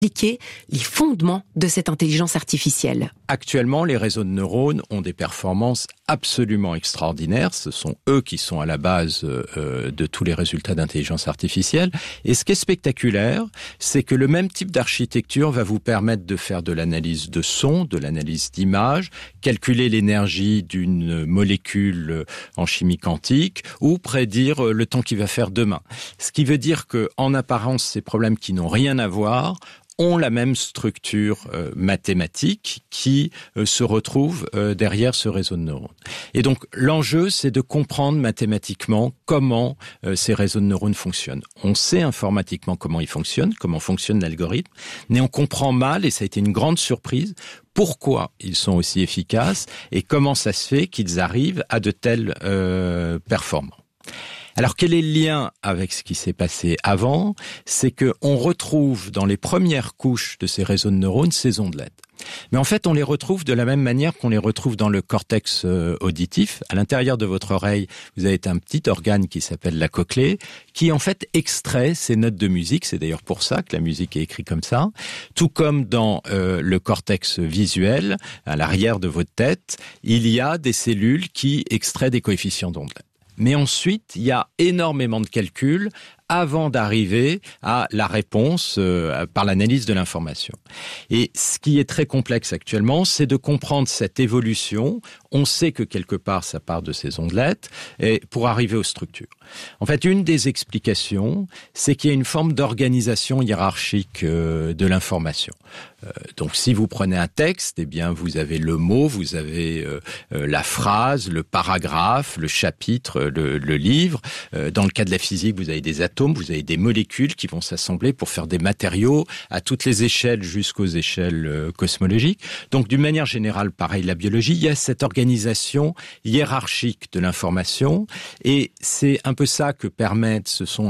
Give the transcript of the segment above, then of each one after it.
expliquer les fondements de cette intelligence artificielle. Actuellement, les réseaux de neurones ont des performances absolument extraordinaires. Ce sont eux qui sont à la base de tous les résultats d'intelligence artificielle. Et ce qui est spectaculaire, c'est que le même type d'architecture va vous permettre de faire de l'analyse de son, de l'analyse d'image, calculer l'énergie d'une molécule en chimie quantique ou prédire le temps qu'il va faire demain. Ce qui veut dire que, en apparence, ces problèmes qui n'ont rien à voir ont la même structure mathématique qui se retrouve derrière ce réseau de neurones. Et donc, l'enjeu, c'est de comprendre mathématiquement comment ces réseaux de neurones fonctionnent. On sait informatiquement comment ils fonctionnent, comment fonctionne l'algorithme, mais on comprend mal, et ça a été une grande surprise, pourquoi ils sont aussi efficaces et comment ça se fait qu'ils arrivent à de telles performances. Alors, quel est le lien avec ce qui s'est passé avant? C'est que on retrouve dans les premières couches de ces réseaux de neurones ces ondelettes. Mais en fait, on les retrouve de la même manière qu'on les retrouve dans le cortex auditif. À l'intérieur de votre oreille, vous avez un petit organe qui s'appelle la cochlée, qui en fait extrait ces notes de musique. C'est d'ailleurs pour ça que la musique est écrite comme ça. Tout comme dans le cortex visuel, à l'arrière de votre tête, il y a des cellules qui extraient des coefficients d'ondelettes. Mais ensuite, il y a énormément de calculs avant d'arriver à la réponse par l'analyse de l'information. Et ce qui est très complexe actuellement, c'est de comprendre cette évolution. On sait que quelque part, ça part de ces ondelettes et pour arriver aux structures. En fait, une des explications, c'est qu'il y a une forme d'organisation hiérarchique de l'information. Donc, si vous prenez un texte, eh bien, vous avez le mot, vous avez la phrase, le paragraphe, le chapitre, le livre. Dans le cas de la physique, vous avez des atomes, vous avez des molécules qui vont s'assembler pour faire des matériaux à toutes les échelles jusqu'aux échelles cosmologiques. Donc, d'une manière générale, pareil, la biologie, il y a cette organisation hiérarchique de l'information et c'est un peu ça que permettent,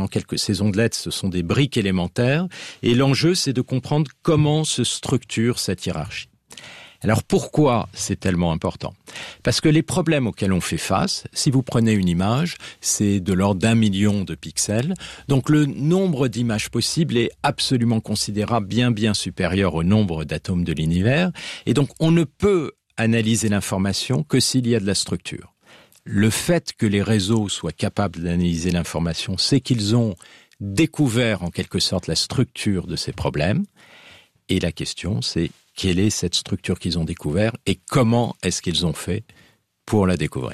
ces ondelettes, ce sont des briques élémentaires et l'enjeu, c'est de comprendre comment se structure cette hiérarchie. Alors pourquoi c'est tellement important? Parce que les problèmes auxquels on fait face, si vous prenez une image, c'est de l'ordre d'1 million de pixels. Donc le nombre d'images possibles est absolument considérable, bien supérieur au nombre d'atomes de l'univers. Et donc on ne peut analyser l'information que s'il y a de la structure. Le fait que les réseaux soient capables d'analyser l'information, c'est qu'ils ont découvert en quelque sorte la structure de ces problèmes. Et la question, c'est quelle est cette structure qu'ils ont découvert et comment est-ce qu'ils ont fait pour la découvrir.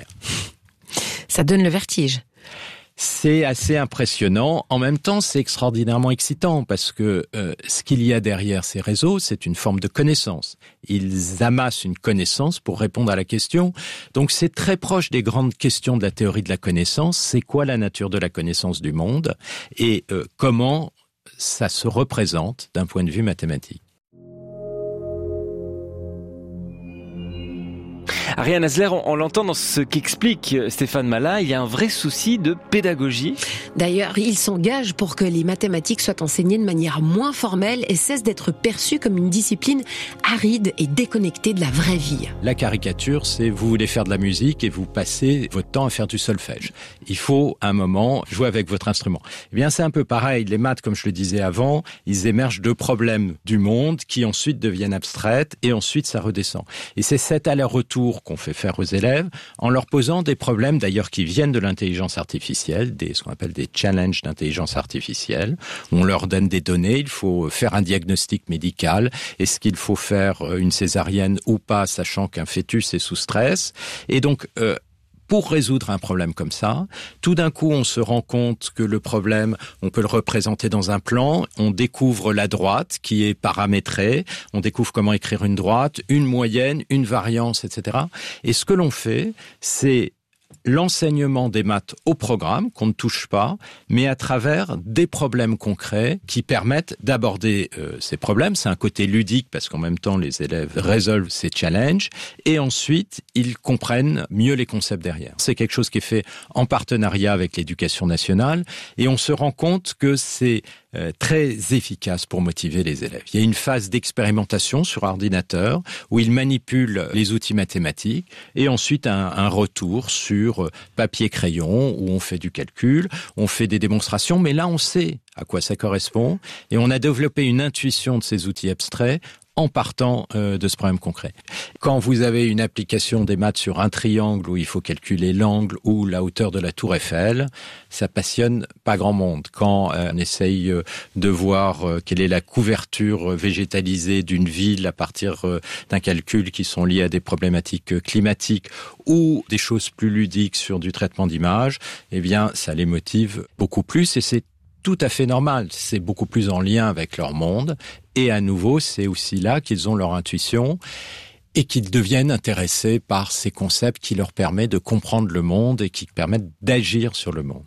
Ça donne le vertige. C'est assez impressionnant. En même temps, c'est extraordinairement excitant parce que ce qu'il y a derrière ces réseaux, c'est une forme de connaissance. Ils amassent une connaissance pour répondre à la question. Donc, c'est très proche des grandes questions de la théorie de la connaissance. C'est quoi la nature de la connaissance du monde et comment ça se représente d'un point de vue mathématique. Ariane Hasler, on l'entend dans ce qu'explique Stéphane Mallat, il y a un vrai souci de pédagogie. D'ailleurs, il s'engage pour que les mathématiques soient enseignées de manière moins formelle et cessent d'être perçues comme une discipline aride et déconnectée de la vraie vie. La caricature, c'est vous voulez faire de la musique et vous passez votre temps à faire du solfège. Il faut, à un moment, jouer avec votre instrument. Eh bien, c'est un peu pareil. Les maths, comme je le disais avant, ils émergent de problèmes du monde qui ensuite deviennent abstraites et ensuite ça redescend. Et c'est cet aller-retour qu'on fait faire aux élèves en leur posant des problèmes d'ailleurs qui viennent de l'intelligence artificielle, ce qu'on appelle des challenges d'intelligence artificielle. On leur donne des données, il faut faire un diagnostic médical. Est-ce qu'il faut faire une césarienne ou pas, sachant qu'un fœtus est sous stress? Et donc, pour résoudre un problème comme ça, tout d'un coup, on se rend compte que le problème, on peut le représenter dans un plan. On découvre la droite qui est paramétrée. On découvre comment écrire une droite, une moyenne, une variance, etc. Et ce que l'on fait, c'est l'enseignement des maths au programme, qu'on ne touche pas, mais à travers des problèmes concrets qui permettent d'aborder ces problèmes. C'est un côté ludique parce qu'en même temps, les élèves résolvent ces challenges et ensuite, ils comprennent mieux les concepts derrière. C'est quelque chose qui est fait en partenariat avec l'éducation nationale et on se rend compte que c'est très efficace pour motiver les élèves. Il y a une phase d'expérimentation sur ordinateur où ils manipulent les outils mathématiques et ensuite un retour sur papier-crayon où on fait du calcul, on fait des démonstrations, mais là on sait à quoi ça correspond et on a développé une intuition de ces outils abstraits en partant de ce problème concret. Quand vous avez une application des maths sur un triangle où il faut calculer l'angle ou la hauteur de la tour Eiffel, ça passionne pas grand monde. Quand on essaye de voir quelle est la couverture végétalisée d'une ville à partir d'un calcul qui sont liés à des problématiques climatiques ou des choses plus ludiques sur du traitement d'images, eh bien ça les motive beaucoup plus et c'est tout à fait normal. C'est beaucoup plus en lien avec leur monde. Et à nouveau, c'est aussi là qu'ils ont leur intuition et qu'ils deviennent intéressés par ces concepts qui leur permettent de comprendre le monde et qui permettent d'agir sur le monde.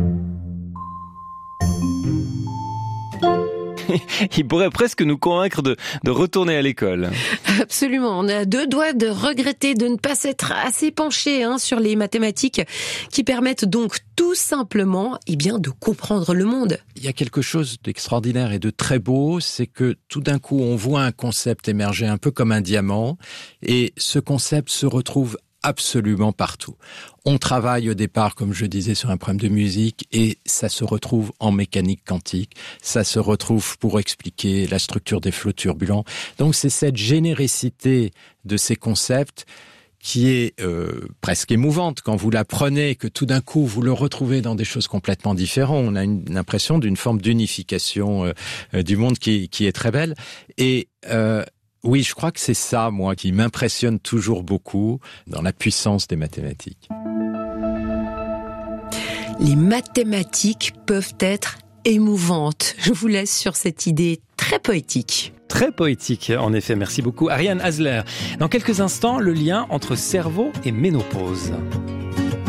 Il pourrait presque nous convaincre de retourner à l'école. Absolument. On est à deux doigts de regretter de ne pas s'être assez penché sur les mathématiques qui permettent donc tout simplement de comprendre le monde. Il y a quelque chose d'extraordinaire et de très beau, c'est que tout d'un coup, on voit un concept émerger un peu comme un diamant et ce concept se retrouve absolument partout. On travaille au départ, comme je disais, sur un problème de musique et ça se retrouve en mécanique quantique, ça se retrouve pour expliquer la structure des flots turbulents. Donc c'est cette générosité de ces concepts qui est presque émouvante quand vous l'apprenez, que tout d'un coup vous le retrouvez dans des choses complètement différentes. On a l'impression d'une forme d'unification du monde qui est très belle. Et oui, je crois que c'est ça, moi, qui m'impressionne toujours beaucoup dans la puissance des mathématiques. Les mathématiques peuvent être émouvantes. Je vous laisse sur cette idée très poétique. Très poétique, en effet. Merci beaucoup, Ariane Hasler. Dans quelques instants, le lien entre cerveau et ménopause.